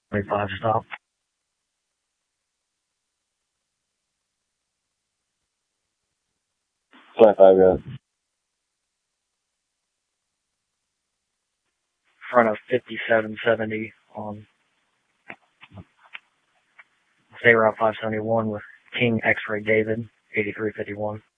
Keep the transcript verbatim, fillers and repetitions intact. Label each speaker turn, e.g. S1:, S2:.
S1: twenty-five stop.
S2: twenty-five, yeah.
S1: Front of fifty-seven seventy on State Route five seventy-one with King X-Ray David, eighty-three fifty-one.